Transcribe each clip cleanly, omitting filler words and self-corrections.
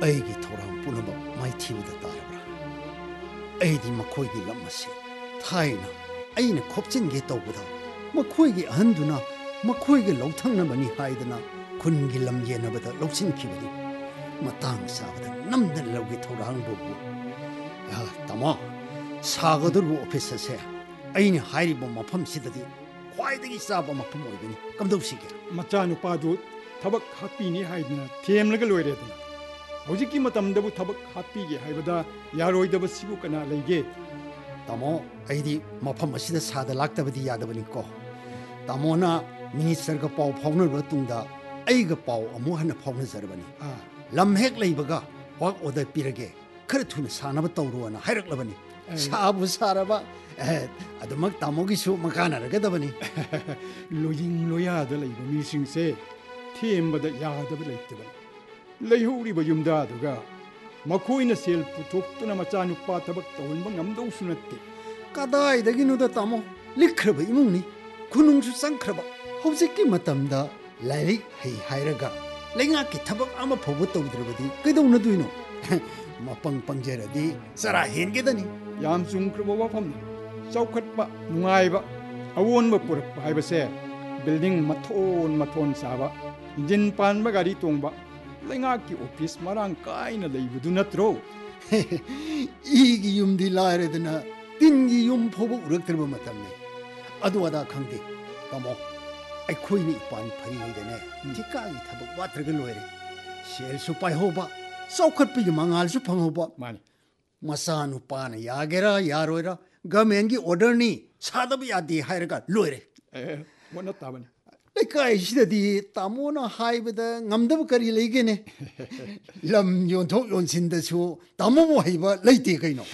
ꯑꯩꯒꯤ ꯊꯧꯔꯥꯡ ꯄꯨꯝꯅꯃꯛ ꯃꯥꯏꯊꯤꯕꯗ ꯇꯥꯔꯕ꯭ꯔꯥ? ꯑꯩꯗꯤ ꯃꯈꯣꯏꯒꯤ ꯂꯝ ꯑꯁꯤ ꯊꯥꯏꯅ ꯑꯩꯅ ꯈꯣꯞꯆꯤꯟꯒꯦ ꯇꯧꯕꯗ ꯃꯈꯣꯏꯒꯤ ꯑꯍꯟꯗꯨꯅ ꯃꯈꯣꯏꯒ ꯂꯧꯊꯪꯅꯕꯅꯤ ꯍꯥꯏꯗꯅ ꯈꯨꯟꯒꯤ ꯂꯝ ꯌꯦꯟꯅꯕꯗ ꯂꯧꯁꯤꯟꯈꯤꯕꯅꯤ꯫ ꯃꯇꯥꯡ ꯆꯥꯕꯗ ꯅꯝꯗꯅ ꯂꯧꯒꯤ ꯊꯧꯔꯥꯡꯕꯨ ꯇꯥꯃꯣ, ꯁꯥꯒꯗꯧꯔꯤꯕ ꯑꯣꯐꯤꯁ ꯑꯁꯦ ꯑꯩꯅ ꯍꯥꯏꯔꯤꯕ ꯃꯐꯝꯁꯤꯗꯗꯤ ꯈ꯭ꯋꯥꯏꯗꯒꯤ ꯆꯥꯕ ꯃꯐꯝ ꯑꯣꯏꯒꯅꯤ꯫ ꯀꯝꯗꯧꯁꯤꯒꯦ? ꯃꯆꯥꯅꯨꯄꯥꯗꯨ ꯊꯕꯛ ꯍꯥꯞꯄꯤꯅꯤ ꯍꯥꯏꯗꯅ ꯊꯦꯝꯂꯒ ꯂꯣꯏꯔꯦꯗꯅ ꯍꯧꯖꯤꯛꯀꯤ ꯃꯇꯝꯗꯕꯨ ꯊꯕꯛ ꯍꯥꯞꯄꯤꯒꯦ ꯍꯥꯏꯕꯗ ꯌꯥꯔꯣꯏꯗꯕꯁꯤꯕꯨ ꯀꯅꯥ ꯂꯩꯒꯦ? ꯇꯥꯃꯣ, ꯑꯩꯗꯤ ꯃꯐꯝ ꯑꯁꯤꯗ ꯁꯥꯗ ꯂꯥꯛꯇꯕꯗꯤ ꯌꯥꯗꯕꯅꯤꯀꯣ꯫ ꯇꯥꯃꯣꯅ ꯃꯤꯅꯤꯁꯇꯔꯒ ꯄꯥꯎ ꯐꯥꯎꯅꯔꯕ ꯇꯨꯡꯗ ꯑꯩꯒ ꯄꯥꯎ ꯑꯃꯨꯛ ꯍꯟꯅ ꯐꯥꯎꯅꯖꯔꯕꯅꯤ꯫ ꯂꯝ ꯍꯦꯛ ꯂꯩꯕꯒ ꯋꯥꯛ ꯑꯣꯔꯗꯔ ꯄꯤꯔꯒꯦ, ꯈꯔ ꯊꯨꯅ ꯁꯥꯅꯕ ꯇꯧꯔꯣꯅ ꯍꯥꯏꯔꯛꯂꯕꯅꯤ꯫ ꯁꯥꯕꯨ ꯁꯥꯔꯕ ꯑꯗꯨꯃꯛ ꯇꯥꯃꯣꯒꯤꯁꯨ ꯃꯀꯥꯟꯅꯔꯒꯗꯕꯅꯤ꯫ ꯂꯣꯌꯤꯡ ꯂꯣꯌꯥꯗ ꯂꯩꯕ ꯃꯤꯁꯤꯡꯁꯦ ꯊꯦꯝꯕꯗ ꯌꯥꯗꯕ ꯂꯩꯇꯕꯅꯤ꯫ ꯂꯩꯍꯧꯔꯤꯕ ꯌꯨꯝꯗꯥꯗꯨꯒ ꯃꯈꯣꯏꯅ ꯁꯦꯜ ꯄꯨꯊꯣꯛꯇꯨꯅ ꯃꯆꯥꯅꯨꯄꯥ ꯊꯕꯛ ꯇꯧꯍꯟꯕ ꯉꯝꯗꯧꯁꯨ ꯅꯠꯇꯦ꯫ ꯀꯗꯥꯏꯗꯒꯤꯅꯣꯗ ꯇꯥꯃꯣ, ꯂꯤꯛꯈ꯭ꯔꯕ ꯏꯃꯨꯡꯅꯤ, ꯈꯨꯅꯨꯡꯁꯨ ꯆꯪꯈ꯭ꯔꯕ꯫ ꯍꯧꯖꯤꯛꯀꯤ ꯃꯇꯝꯗ ꯂꯥꯏꯔꯤꯛ ꯍꯩ ꯍꯥꯏꯔꯒ ꯂꯩꯉꯥꯛꯀꯤ ꯊꯕꯛ ꯑꯃ ꯐꯥꯎꯕ ꯇꯧꯗ꯭ꯔꯕꯗꯤ ꯀꯩꯗꯧꯅꯗꯣꯏꯅꯣ? ꯃꯄꯪ ꯄꯪꯖꯔꯗꯤ ꯆꯔꯥ ꯍꯦꯟꯒꯦꯗꯅꯤ꯫ ꯌꯥꯝ ꯆꯨꯝꯈ꯭ꯔꯕ ꯋꯥꯐꯝꯅꯤ꯫ ꯆꯥꯎꯈꯠꯄ, ꯅꯨꯡꯉꯥꯏꯕ, ꯑꯑꯣꯟꯕ ꯄꯨꯔꯛꯄ ꯍꯥꯏꯕꯁꯦ ꯕꯤꯜꯗꯤꯡ ꯃꯊꯣꯟ ꯃꯊꯣꯟ ꯁꯥꯕ, ꯏꯟꯖꯤꯟ ꯄꯥꯟꯕ ꯒꯥꯔꯤ ꯇꯣꯡꯕ, ꯂꯩꯉꯥꯛꯀꯤ ꯑꯣꯐꯤꯁ ꯃꯔꯥꯡ ꯀꯥꯏꯅ ꯂꯩꯕꯗꯨ ꯅꯠꯇ꯭ꯔꯣ? ꯏꯒꯤ ꯌꯨꯝꯗꯤ ꯂꯥꯏꯔꯗꯅ ꯇꯤꯟꯒꯤ ꯌꯨꯝ ꯐꯥꯎꯕ ꯎꯔꯛꯇ꯭ꯔꯕ ꯃꯇꯝꯅꯤ꯫ ꯑꯗꯨ ꯑꯗꯥ ꯈꯪꯗꯦ ꯇꯥꯃꯣ, ꯑꯩꯈꯣꯏꯅ ꯏꯄꯥꯟ ꯐꯔꯤꯉꯩꯗꯅꯦ ꯊꯤꯀꯥꯒꯤ ꯊꯕꯛ ꯋꯥꯠꯇ꯭ꯔꯒ ꯂꯣꯏꯔꯦ꯫ ꯁꯦꯜꯁꯨ ꯄꯥꯏꯍꯧꯕ, ꯆꯥꯎꯈꯠꯄꯒꯤ ꯃꯉꯥꯜꯁꯨ ꯐꯪꯍꯧꯕ꯫ ꯃꯥꯅꯤ꯫ ꯃꯆꯥꯅꯨꯄꯥꯅ ꯌꯥꯒꯦꯔꯥ ꯌꯥꯔꯣꯏꯔꯥ ꯒꯃꯦꯟꯒꯤ ꯑꯣꯔꯗꯔꯅꯤ, ꯁꯥꯗꯕ ꯌꯥꯗꯦ ꯍꯥꯏꯔꯒ ꯂꯣꯏꯔꯦ꯫ ꯍꯣꯠꯅ ꯇꯥꯕꯅꯤ꯫ ꯂꯩꯀꯥꯏꯁꯤꯗꯗꯤ ꯇꯥꯃꯣꯅ ꯍꯥꯏꯕꯗ ꯉꯝꯗꯕ ꯀꯔꯤ ꯂꯩꯒꯦꯅꯦ? ꯂꯝ ꯌꯣꯟꯊꯣꯛ ꯌꯣꯟꯁꯤꯟꯗꯁꯨ ꯇꯥꯃꯣꯕꯨ ꯍꯩꯕ ꯂꯩꯇꯦ ꯀꯩꯅꯣ?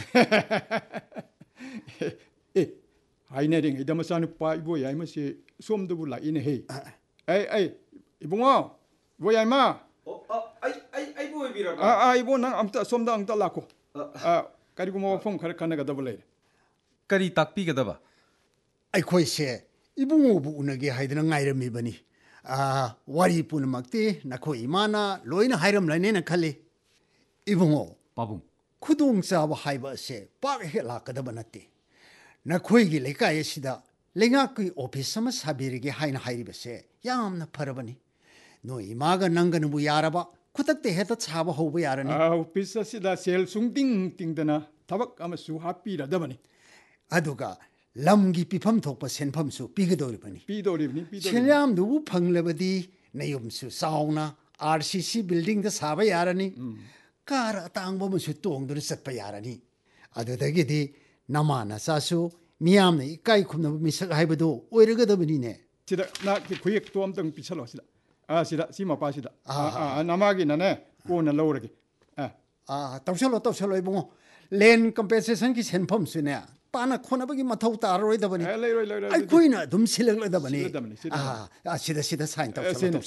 ꯍꯥꯏꯅꯔꯤꯉꯩꯗ ꯃꯆꯥꯅꯨꯄꯥ ꯏꯕꯣꯌꯥꯏꯃꯁꯤ ꯁꯣꯝꯗꯕꯨ ꯂꯥꯛꯏꯅꯦꯍꯦ꯫ ꯑꯩ ꯏꯕꯨꯡꯉꯣ, ꯏꯕꯣꯌꯥꯏꯃ꯫ ꯑꯩꯕꯨ ꯑꯣꯏꯕꯤꯔꯕ꯭ꯔꯥ? ꯏꯕꯣ, ꯅꯪ ꯑꯝꯇ ꯁꯣꯝꯗ ꯑꯝꯇ ꯂꯥꯛꯈꯣ꯫ ꯀꯔꯤꯒꯨꯝꯕ ꯋꯥꯐꯝ ꯈꯔ ꯈꯟꯅꯒꯗꯕ ꯂꯩꯔꯦ꯫ ꯀꯔꯤ ꯇꯥꯛꯄꯤꯒꯗꯕ? ꯑꯩꯈꯣꯏꯁꯦ ꯏꯕꯨꯡꯉꯣꯕꯨ ꯎꯅꯒꯦ ꯍꯥꯏꯗꯅ ꯉꯥꯏꯔꯝꯃꯤꯕꯅꯤ꯫ ꯋꯥꯔꯤ ꯄꯨꯝꯅꯃꯛꯇꯤ ꯅꯈꯣꯏ ꯏꯃꯥꯅ ꯂꯣꯏꯅ ꯍꯥꯏꯔꯝꯂꯅꯦꯅ ꯈꯜꯂꯤ꯫ ꯏꯕꯨꯡꯉꯣ, ꯄꯥꯕꯨꯡ, ꯈꯨꯗꯣꯡꯆꯥꯕ ꯍꯥꯏꯕ ꯑꯁꯦ ꯄꯥꯛ ꯍꯦꯛ ꯂꯥꯛꯀꯗꯕ ꯅꯠꯇꯦ꯫ ꯅꯈꯣꯏꯒꯤ ꯂꯩꯀꯥꯏ ꯑꯁꯤꯗ ꯂꯩꯉꯥꯛꯀꯤ ꯑꯣꯐꯤꯁ ꯑꯃ ꯁꯥꯕꯤꯔꯒꯦ ꯍꯥꯏꯅ ꯍꯥꯏꯔꯤꯕꯁꯦ ꯌꯥꯝꯅ ꯐꯔꯕꯅꯤ꯫ ꯅꯣꯏ ꯏꯃꯥꯒ ꯅꯪꯒꯅꯕꯨ ꯌꯥꯔꯕ ꯈꯨꯗꯛꯇ ꯍꯦꯛꯇ ꯁꯥꯕ ꯍꯧꯕ ꯌꯥꯔꯅꯤ꯫ ꯑꯣꯐꯤꯁ ꯑꯁꯤꯗ ꯁꯦꯜ ꯁꯨꯡꯇꯤꯡ ꯇꯤꯡꯗꯅ ꯊꯕꯛ ꯑꯃꯁꯨ ꯍꯥꯞꯄꯤꯔꯗꯕꯅꯤ꯫ ꯑꯗꯨꯒ ꯂꯝꯒꯤ ꯄꯤꯐꯝ ꯊꯣꯛꯄ ꯁꯦꯟꯐꯝꯁꯨ ꯄꯤꯒꯗꯧꯔꯤꯕꯅꯤ꯫ ꯄꯤꯗꯧꯔꯤꯕꯅꯤ꯫ ꯁꯦꯟꯌꯥꯝꯗꯨꯕꯨ ꯐꯪꯂꯕꯗꯤ ꯅꯌꯨꯝꯁꯨ ꯆꯥꯎꯅ RCC ꯕꯤꯜꯗꯤꯡꯗ ꯁꯥꯕ ꯌꯥꯔꯅꯤ꯫ ꯀꯥꯔ ꯑꯇꯥꯡꯕ ꯑꯃꯁꯨ ꯇꯣꯡꯗꯨꯅ ꯆꯠꯄ ꯌꯥꯔꯅꯤ꯫ ꯑꯗꯨꯗꯒꯤꯗꯤ ꯅꯃꯥ ꯅꯆꯥꯁꯨ ꯃꯤꯌꯥꯝꯅ ꯏꯀꯥꯏ ꯈꯨꯝꯅꯕ ꯃꯤꯁꯛ ꯍꯥꯏꯕꯗꯨ ꯑꯣꯏꯔꯒꯗꯕꯅꯤꯅꯦ꯫ ꯁꯤꯗ ꯅꯍꯥꯛꯀꯤ ꯈꯨꯌꯦꯛꯇꯣ ꯑꯝꯇꯪ ꯄꯤꯁꯜꯂꯣ ꯁꯤꯗ꯫ ꯁꯤ ꯃꯄꯥꯁꯤꯗ꯫ ꯅꯃꯥꯒꯤꯅꯅꯦ ꯀꯣꯟꯅ ꯂꯧꯔꯒꯦ꯫ ꯇꯧꯁꯜꯂꯣ ꯏꯕꯨꯡꯉꯣ꯫ ꯂꯦꯟ ꯀꯝꯄꯦꯟꯁꯦꯁꯟꯒꯤ ꯁꯦꯟꯐꯝꯁꯨꯅꯦ ꯄꯥꯅ ꯈꯣꯠꯅꯕꯒꯤ ꯃꯊꯧ ꯇꯥꯔꯔꯣꯏꯗꯕꯅꯤ꯫ ꯂꯩꯔꯣꯏ꯫ ꯑꯩꯈꯣꯏꯅ ꯑꯗꯨꯝ ꯁꯤꯜꯂꯛꯂꯗꯕꯅꯤ꯫ ꯁꯤꯜꯂꯗꯕꯅꯤ꯫ ꯁꯤꯗ ꯁꯥꯏꯟ ꯇꯧꯁꯜꯂꯣ꯫